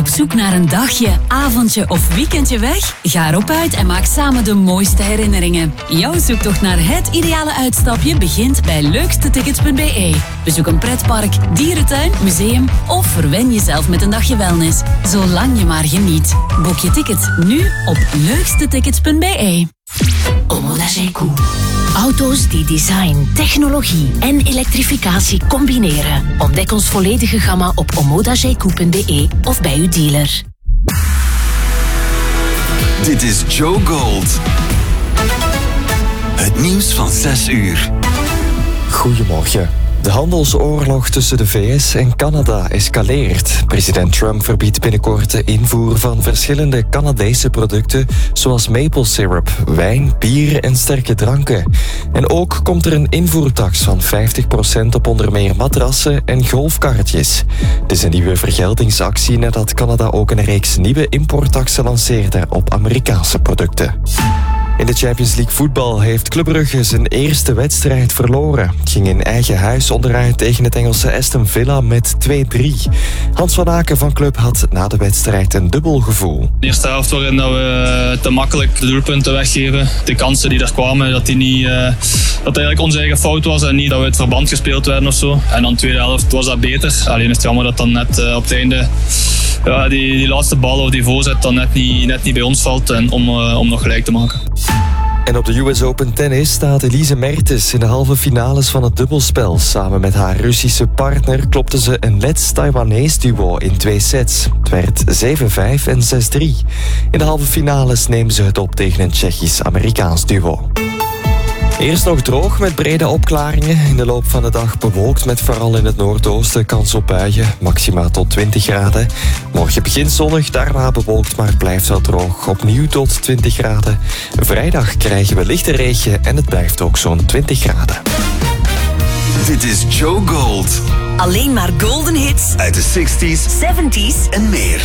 Op zoek naar een dagje, avondje of weekendje weg? Ga erop uit en maak samen de mooiste herinneringen. Jouw zoektocht naar het ideale uitstapje begint bij leukstetickets.be. Bezoek een pretpark, dierentuin, museum of verwen jezelf met een dagje wellness. Zolang je maar geniet. Boek je tickets nu op leukstetickets.be. Omoda G-Koe. Auto's die design, technologie en elektrificatie combineren. Ontdek ons volledige gamma op omodag-koe.be of bij uw dealer. Dit is Joe Gold. Het nieuws van 6 uur. Goedemorgen. De handelsoorlog tussen de VS en Canada escaleert. President Trump verbiedt binnenkort de invoer van verschillende Canadese producten, zoals maple syrup, wijn, bier en sterke dranken. En ook komt er een invoertax van 50% op onder meer matrassen en golfkarretjes. Dit is een nieuwe vergeldingsactie nadat Canada ook een reeks nieuwe importtaxen lanceerde op Amerikaanse producten. In de Champions League voetbal heeft Club Brugge zijn eerste wedstrijd verloren. Het ging in eigen huis onderuit tegen het Engelse Aston Villa met 2-3. Hans van Aken van Club had na de wedstrijd een dubbel gevoel. De eerste helft waarin dat we te makkelijk de doelpunten weggeven. De kansen die er kwamen, dat het eigenlijk onze eigen fout was en niet dat we het verband gespeeld werden of zo. En dan de tweede helft was dat beter. Alleen is het jammer dat dan net op het einde die laatste bal of die voorzet dan net niet bij ons valt en om nog gelijk te maken. En op de US Open Tennis staat Elise Mertens in de halve finales van het dubbelspel. Samen met haar Russische partner klopte ze een Lets-Taiwanese duo in 2 sets. Het werd 7-5 en 6-3. In de halve finales nemen ze het op tegen een Tsjechisch-Amerikaans duo. Eerst nog droog met brede opklaringen. In de loop van de dag bewolkt met vooral in het noordoosten kans op buien. Maxima tot 20 graden. Morgen begint zonnig, daarna bewolkt, maar blijft wel droog. Opnieuw tot 20 graden. Vrijdag krijgen we lichte regen en het blijft ook zo'n 20 graden. Dit is Joe Gold. Alleen maar golden hits Uit de 60s '70s en meer.